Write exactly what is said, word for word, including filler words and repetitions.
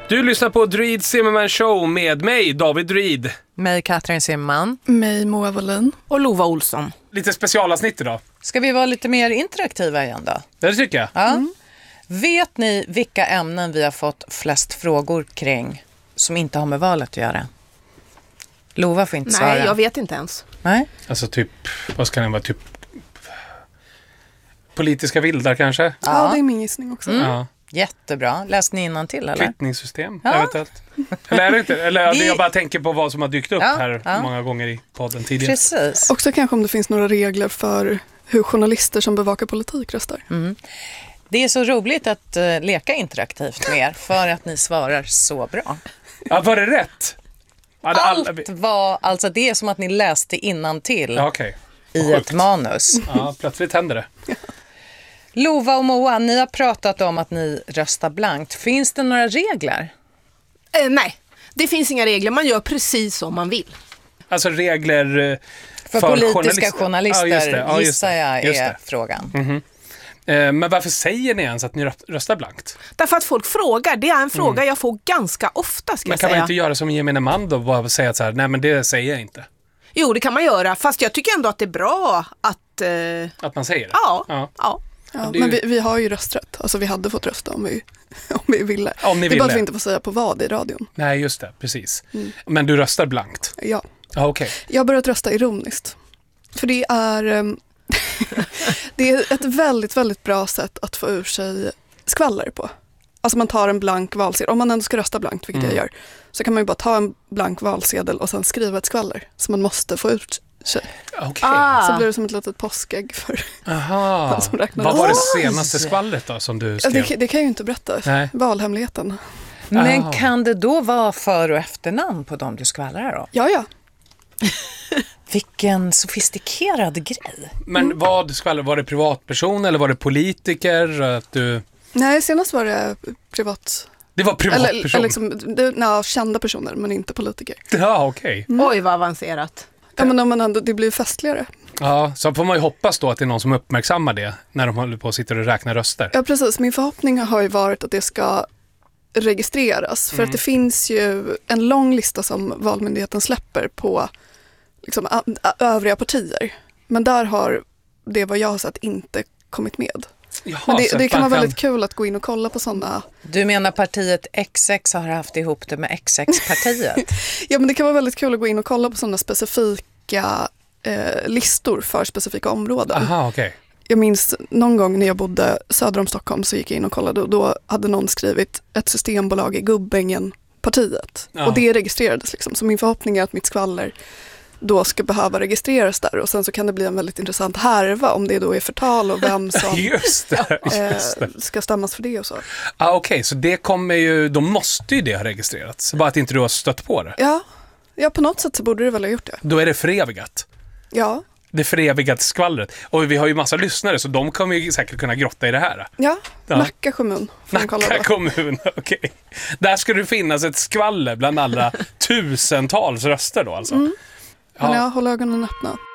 Du lyssnar på Druid Zimmerman Show med mig, David Druid. Mig, Katrin Zimmerman. Mig, Moa Wallin. Och Lova Olsson. Lite specialavsnitt idag. Ska vi vara lite mer interaktiva igen då? Det tycker jag. Ja. Mm. Vet ni vilka ämnen vi har fått flest frågor kring som inte har med valet att göra? Lova får inte Nej, svara. Nej, jag vet inte ens. Nej. Alltså typ, vad ska det vara? Typ politiska vildar kanske? Ja, ja, det är min gissning också. Mm. Ja. Jättebra. Läs ni innantill, eller? Kvittningssystem, ja. eventuellt. Eller är det inte? Eller det... jag bara tänker på vad som har dykt upp ja, här ja. många gånger i podden tidigare. Precis. Också kanske om det finns några regler för hur journalister som bevakar politik röstar. Mm. Det är så roligt att uh, leka interaktivt med er för att ni svarar så bra. Ja, var det rätt? Hade Allt alla... var, alltså det är som att ni läste innantill ja, okay. i Sjukt. ett manus. Ja, plötsligt händer det. Ja. Lova och Moa, ni har pratat om att ni röstar blankt. Finns det några regler? Eh, nej, det finns inga regler. Man gör precis som man vill. Alltså regler för, för politiska journalister, journalister ja, just det. Ja, just gissar jag just är det. frågan. Mm-hmm. eh, men varför säger ni ens att ni röstar blankt? Därför att folk frågar. Det är en fråga mm. jag får ganska ofta, ska men jag kan säga. man inte göra som gemene man då och bara säga att så här, nej men det säger jag inte? Jo, det kan man göra. Fast jag tycker ändå att det är bra att... Eh... Att man säger det? Ja, ja. ja. Ja, ju... men vi, vi har ju rösträtt. Alltså vi hade fått rösta om vi, om vi ville. Om ni det är ville. bara att vi inte får säga på vad i radion. Nej, just det. Precis. Mm. Men du röstar blankt? Ja. Ja, okej. Okay. Jag har börjat rösta ironiskt. För det är, um, det är ett väldigt, väldigt bra sätt att få ur sig skvaller på. Alltså man tar en blank valsedel. Om man ändå ska rösta blankt, vilket mm. jag gör, så kan man ju bara ta en blank valsedel och sen skriva ett skvaller som man måste få ur sig. Okay. Ah. Så blir det som ett litet påskägg för Aha. som räknar. Vad var det senaste skvallret då som du skrev? Det, det kan jag ju inte berätta. Nej. Valhemligheten. Men Aha. kan det då vara för- och efternamn på dem du skvallrar om? Ja, ja. Vilken sofistikerad grej. Men mm. vad skvallrar? Var det privatperson eller var det politiker? Att du... Nej, senast var det privat... Det var privatperson? Eller, eller liksom, det, nej, kända personer, men inte politiker. Ja, okej. Okay. Mm. Oj, vad avancerat. Ja, men om man ändå, det blir festligare. Ja, så får man ju hoppas då att det är någon som uppmärksammar det när de håller på och sitter och räknar röster. Ja, precis. Min förhoppning har ju varit att det ska registreras. För mm. att det finns ju en lång lista som Valmyndigheten släpper på liksom, ä- ä- övriga partier. Men där har det vad jag har sett inte kommit med. Jaha, men det, det kan vara kan... väldigt kul att gå in och kolla på sådana... Du menar partiet X X har haft ihop det med X X-partiet? Ja, men det kan vara väldigt kul att gå in och kolla på sådana specifika eh, listor för specifika områden. Aha, okej. Okay. Jag minns någon gång när jag bodde söder om Stockholm så gick jag in och kollade och då hade någon skrivit ett systembolag i Gubbängen-partiet. Ja. Och det registrerades liksom. Så min förhoppning är att mitt skvaller då ska behöva registreras där och sen så kan det bli en väldigt intressant härva om det då är förtal och vem som just det, just det. Eh, ska stämmas för det och så. Ah, okej, okay. Så det kommer ju, då måste ju det ha registrerats. Bara att inte du har stött på det. Ja, ja på något sätt så borde det väl ha gjort det. Då är det förevigat. Ja. Det förevigat skvallret. Och vi har ju massa lyssnare så de kommer ju säkert kunna grotta i det här. Ja, ja. Nacka kommun. Nacka kommun, okej. Okay. Där ska det finnas ett skvaller bland alla tusentals röster då alltså. Mm. Ja. Men jag håller ögonen öppna.